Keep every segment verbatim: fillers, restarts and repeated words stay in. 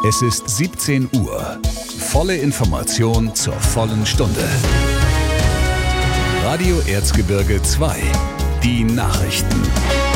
Es ist siebzehn Uhr. Volle Information zur vollen Stunde. Radio Erzgebirge zwei. Die Nachrichten.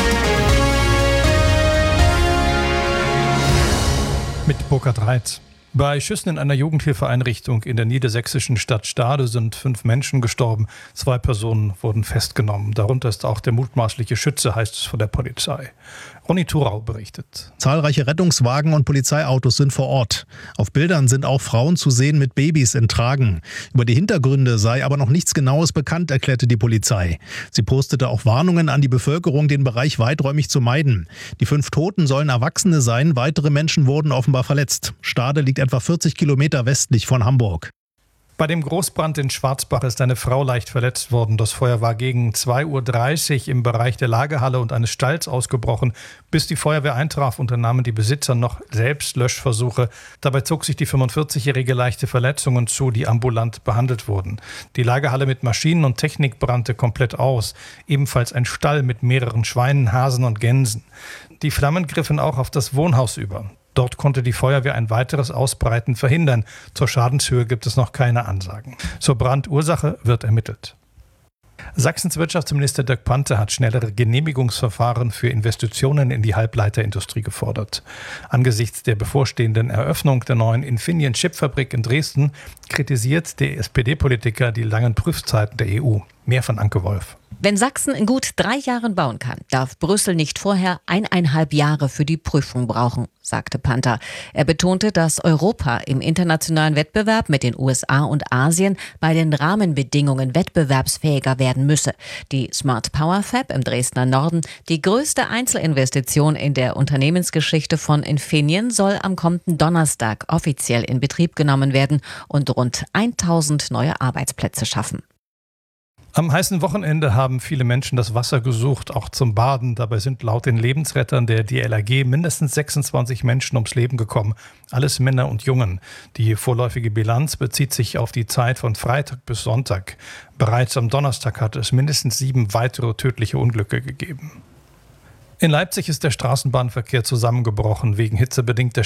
Mit Burkhard Reitz. Bei Schüssen in einer Jugendhilfeeinrichtung in der niedersächsischen Stadt Stade sind fünf Menschen gestorben. Zwei Personen wurden festgenommen. Darunter ist auch der mutmaßliche Schütze, heißt es von der Polizei. Ronny Thurau berichtet. Zahlreiche Rettungswagen und Polizeiautos sind vor Ort. Auf Bildern sind auch Frauen zu sehen mit Babys in Tragen. Über die Hintergründe sei aber noch nichts Genaues bekannt, erklärte die Polizei. Sie postete auch Warnungen an die Bevölkerung, den Bereich weiträumig zu meiden. Die fünf Toten sollen Erwachsene sein, weitere Menschen wurden offenbar verletzt. Stade liegt etwa vierzig Kilometer westlich von Hamburg. Bei dem Großbrand in Schwarzbach ist eine Frau leicht verletzt worden. Das Feuer war gegen zwei Uhr dreißig im Bereich der Lagerhalle und eines Stalls ausgebrochen. Bis die Feuerwehr eintraf, unternahmen die Besitzer noch Selbstlöschversuche. Dabei zog sich die fünfundvierzigjährige leichte Verletzungen zu, die ambulant behandelt wurden. Die Lagerhalle mit Maschinen und Technik brannte komplett aus. Ebenfalls ein Stall mit mehreren Schweinen, Hasen und Gänsen. Die Flammen griffen auch auf das Wohnhaus über. Dort konnte die Feuerwehr ein weiteres Ausbreiten verhindern. Zur Schadenshöhe gibt es noch keine Ansagen. Zur Brandursache wird ermittelt. Sachsens Wirtschaftsminister Dirk Panther hat schnellere Genehmigungsverfahren für Investitionen in die Halbleiterindustrie gefordert. Angesichts der bevorstehenden Eröffnung der neuen Infineon-Chipfabrik in Dresden kritisiert der S P D-Politiker die langen Prüfzeiten der E U. Mehr von Anke Wolf. Wenn Sachsen in gut drei Jahren bauen kann, darf Brüssel nicht vorher eineinhalb Jahre für die Prüfung brauchen, sagte Panther. Er betonte, dass Europa im internationalen Wettbewerb mit den U S A und Asien bei den Rahmenbedingungen wettbewerbsfähiger werden müsse. Die Smart Power Fab im Dresdner Norden, die größte Einzelinvestition in der Unternehmensgeschichte von Infineon, soll am kommenden Donnerstag offiziell in Betrieb genommen werden und rund tausend neue Arbeitsplätze schaffen. Am heißen Wochenende haben viele Menschen das Wasser gesucht, auch zum Baden. Dabei sind laut den Lebensrettern der D L R G mindestens sechsundzwanzig Menschen ums Leben gekommen. Alles Männer und Jungen. Die vorläufige Bilanz bezieht sich auf die Zeit von Freitag bis Sonntag. Bereits am Donnerstag hat es mindestens sieben weitere tödliche Unglücke gegeben. In Leipzig ist der Straßenbahnverkehr zusammengebrochen wegen hitzebedingter